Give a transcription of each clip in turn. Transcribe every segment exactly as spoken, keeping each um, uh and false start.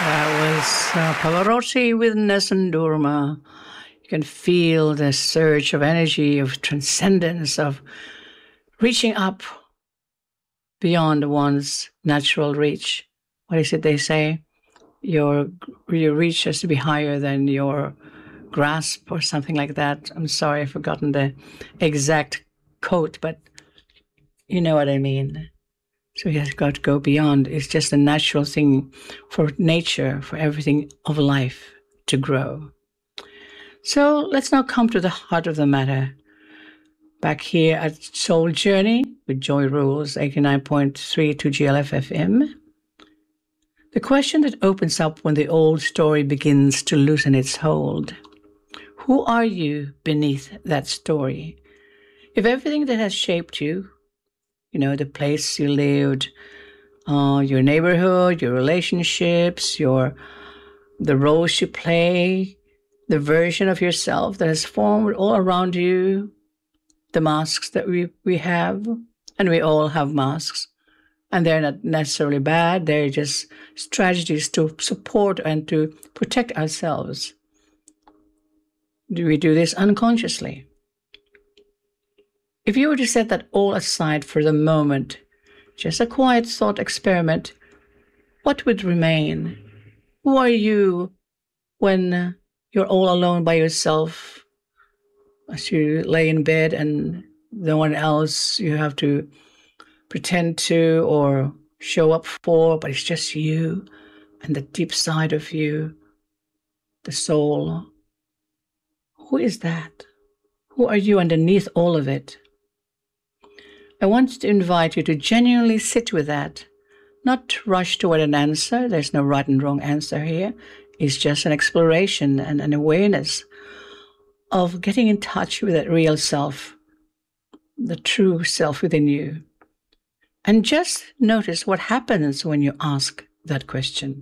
That was uh, Pavarotti with Nessun Dorma. You can feel the surge of energy, of transcendence, of reaching up beyond one's natural reach. What is it they say? Your, your reach has to be higher than your grasp or something like that. I'm sorry, I've forgotten the exact quote, but you know what I mean. So he has got to go beyond. It's just a natural thing for nature, for everything of life to grow. So let's now come to the heart of the matter. Back here at Soul Journey with Joy Rules, eighty-nine point three to G L F F M. The question that opens up when the old story begins to loosen its hold. Who are you beneath that story? If everything that has shaped you, you know, the place you lived, uh, your neighborhood, your relationships, your the roles you play, the version of yourself that has formed all around you, the masks that we, we have, and we all have masks. And they're not necessarily bad. They're just strategies to support and to protect ourselves. Do we do this unconsciously? If you were to set that all aside for the moment, just a quiet thought experiment, what would remain? Who are you when you're all alone by yourself, as you lay in bed and no one else you have to pretend to or show up for, but it's just you and the deep side of you, the soul? Who is that? Who are you underneath all of it? I want to invite you to genuinely sit with that, not rush toward an answer. There's no right and wrong answer here. It's just an exploration and an awareness of getting in touch with that real self, the true self within you. And just notice what happens when you ask that question.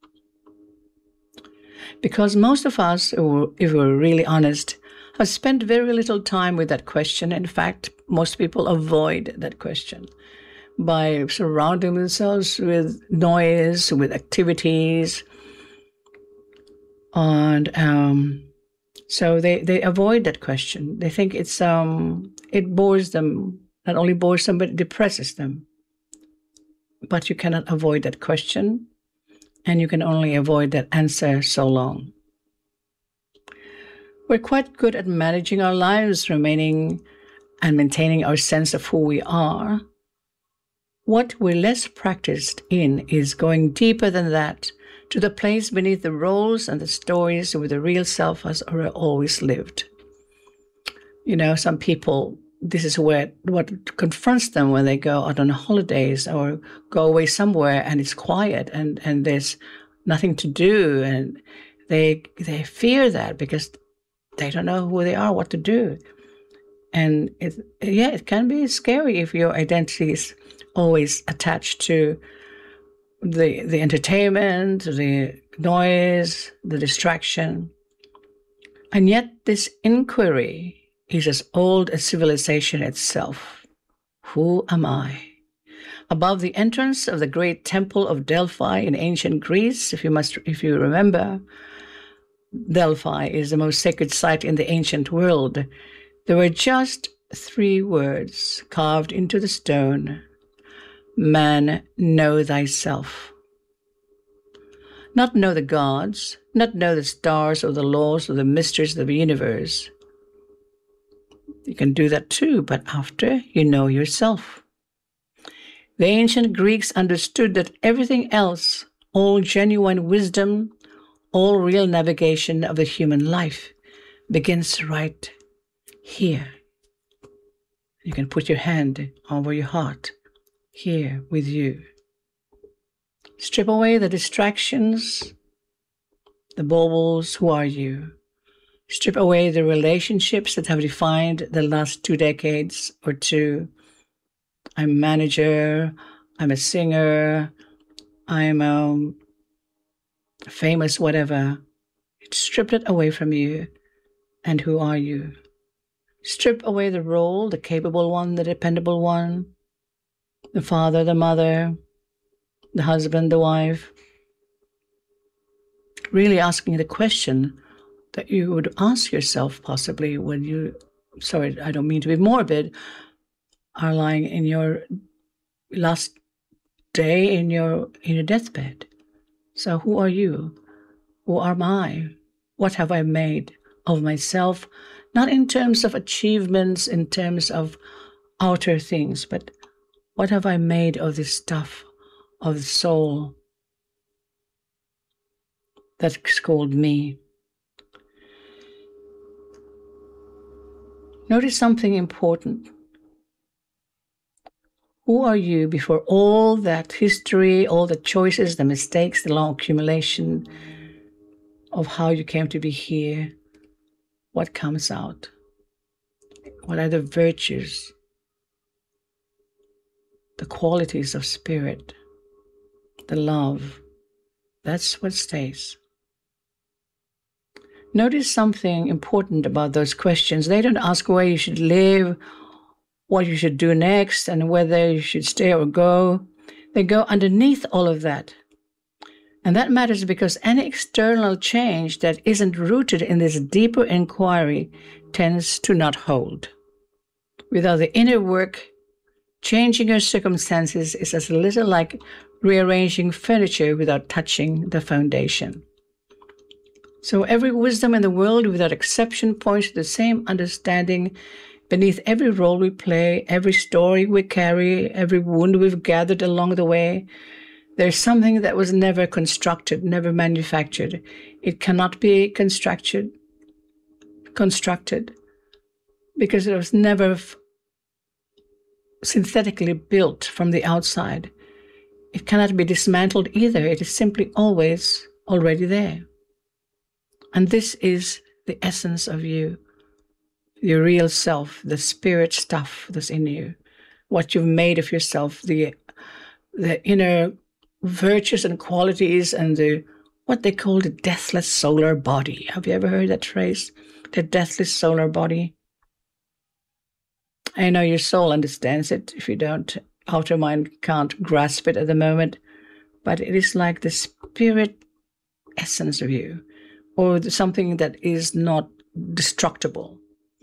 Because most of us, if we're really honest, have spent very little time with that question. In fact, most people avoid that question by surrounding themselves with noise, with activities. And um, so they, they avoid that question. They think it's um it bores them, not only bores them, but it depresses them. But you cannot avoid that question, and you can only avoid that answer so long. We're quite good at managing our lives, remaining and maintaining our sense of who we are. What we're less practiced in is going deeper than that, to the place beneath the roles and the stories where the real self has always lived. You know, some people, this is where what confronts them when they go out on holidays or go away somewhere and it's quiet and, and there's nothing to do, and they they fear that because they don't know who they are, what to do. And it, yeah, it can be scary if your identity is always attached to the the entertainment, the noise, the distraction. And yet this inquiry is as old as civilization itself. Who am I? Above the entrance of the great temple of Delphi in ancient Greece, if you must, if you remember, Delphi is the most sacred site in the ancient world. There were just three words carved into the stone. Man, know thyself. Not know the gods, not know the stars or the laws or the mysteries of the universe. You can do that too, but after you know yourself. The ancient Greeks understood that everything else, all genuine wisdom, all real navigation of the human life, begins right here. You can put your hand over your heart, here with you. Strip away the distractions, the baubles. Who are you? Strip away the relationships that have defined the last two decades or two. I'm a manager, I'm a singer, I'm a famous whatever. Strip it away from you. And who are you? Strip away the role, the capable one, the dependable one, the father, the mother, the husband, the wife. really asking the question that you would ask yourself possibly when you, sorry, I don't mean to be morbid, are lying in your last day in your in your deathbed. So who are you? Who am I? What have I made of myself? Not in terms of achievements, in terms of outer things, but what have I made of this stuff of the soul that's called me? Notice something important. Who are you before all that history, all the choices, the mistakes, the long accumulation of how you came to be here? What comes out? What are the virtues, the qualities of spirit, the love? That's what stays. Notice something important about those questions. They don't ask where you should live, what you should do next, and whether you should stay or go. They go underneath all of that. And that matters because any external change that isn't rooted in this deeper inquiry tends to not hold. Without the inner work, changing your circumstances is as little like rearranging furniture without touching the foundation. So every wisdom in the world, without exception, points to the same understanding. Beneath every role we play, every story we carry, every wound we've gathered along the way, there's something that was never constructed, never manufactured. It cannot be constructed, constructed because it was never f- synthetically built from the outside. It cannot be dismantled either. It is simply always already there. And this is the essence of you, your real self, the spirit stuff that's in you, what you've made of yourself, the the inner virtues and qualities and the what they call the deathless solar body. Have you ever heard that phrase? The deathless solar body. I know your soul understands it. If you don't, outer mind can't grasp it at the moment. But it is like the spirit essence of you, or something that is not destructible.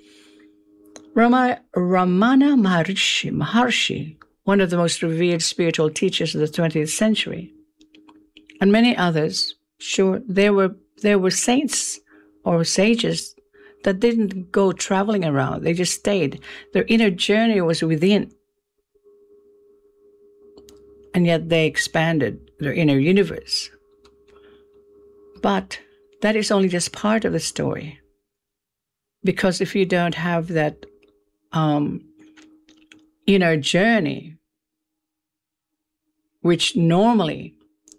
Rama, Ramana Maharishi, Maharshi, one of the most revered spiritual teachers of the twentieth century, and many others, sure, there were there were saints or sages that didn't go traveling around. They just stayed. Their inner journey was within. And yet they expanded their inner universe. But that is only just part of the story. Because if you don't have that um, inner journey, which normally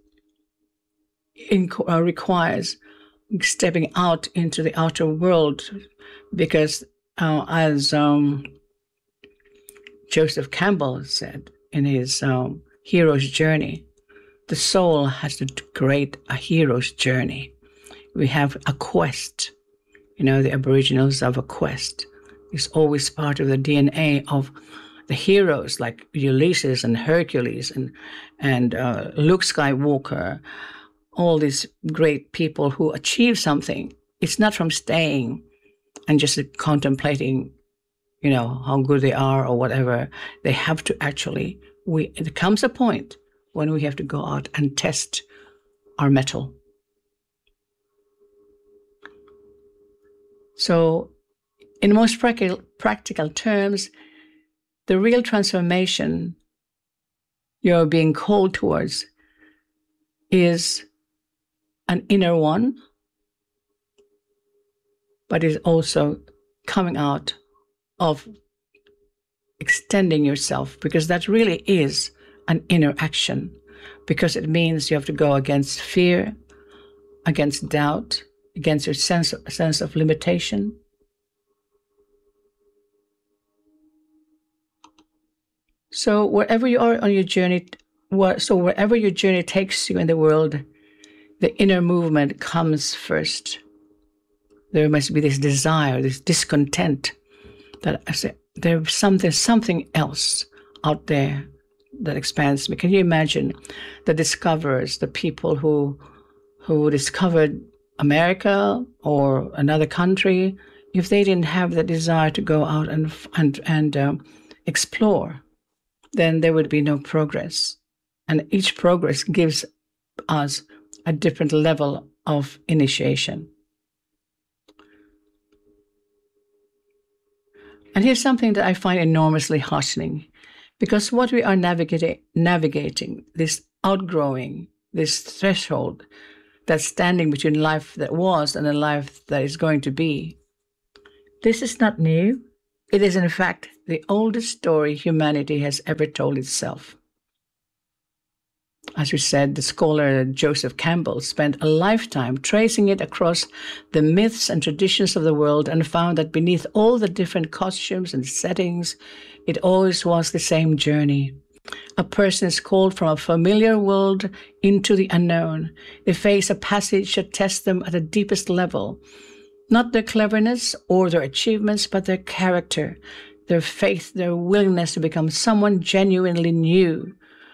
inc- uh, requires stepping out into the outer world, because uh, as um, Joseph Campbell said in his um, hero's journey, the soul has to create a hero's journey. We have a quest. You know, the Aboriginals have a quest. It's always part of the D N A of the heroes like Ulysses and Hercules and, and uh, Luke Skywalker, all these great people who achieve something. It's not from staying and just contemplating, you know, how good they are or whatever. They have to actually, we, it comes a point when we have to go out and test our mettle. So in most practical, practical terms, the real transformation you're being called towards is an inner one, but is also coming out of extending yourself, because that really is an inner action, because it means you have to go against fear, against doubt, against your sense of, sense of limitation. So wherever you are on your journey, so wherever your journey takes you in the world, the inner movement comes first. There must be this desire, this discontent, that I say, there's something, something else out there that expands me. Can you imagine the discoverers, the people who who discovered America or another country, if they didn't have the desire to go out and and and um, explore, then there would be no progress. And each progress gives us a different level of initiation. And here's something that I find enormously heartening, because what we are navigating, navigating, this outgrowing, this threshold that's standing between life that was and a life that is going to be, this is not new. It is, in fact, the oldest story humanity has ever told itself. As we said, the scholar Joseph Campbell spent a lifetime tracing it across the myths and traditions of the world, and found that beneath all the different costumes and settings, it always was the same journey. A person is called from a familiar world into the unknown. They face a passage that tests them at the deepest level. Not their cleverness or their achievements, but their character, their faith, their willingness to become someone genuinely new.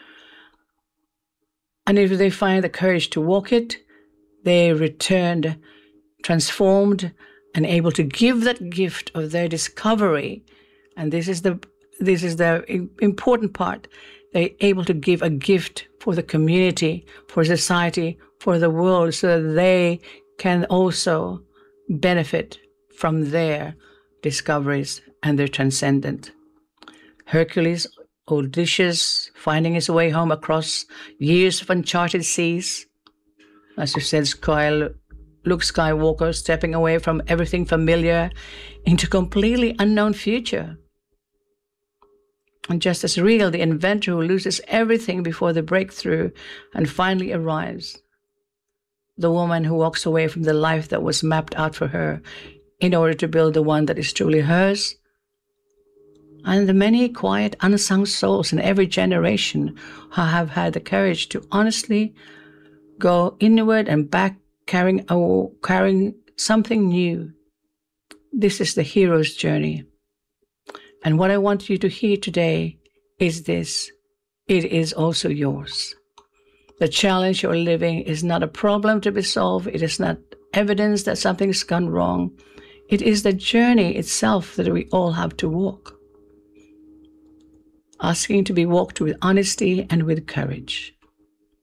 And if they find the courage to walk it, they returned transformed and able to give that gift of their discovery. And this is the this is the important part. They're able to give a gift for the community, for society, for the world, so that they can also benefit from their discoveries and their transcendent. Hercules, Odysseus, finding his way home across years of uncharted seas. As you said, Sky, Luke Skywalker stepping away from everything familiar into completely unknown future. And just as real, the inventor who loses everything before the breakthrough and finally arrives. The woman who walks away from the life that was mapped out for her in order to build the one that is truly hers. And the many quiet, unsung souls in every generation who have had the courage to honestly go inward and back, carrying, a, carrying something new. This is the hero's journey. And what I want you to hear today is this: it is also yours. The challenge you're living is not a problem to be solved. It is not evidence that something's gone wrong. It is the journey itself that we all have to walk. Asking to be walked with honesty and with courage.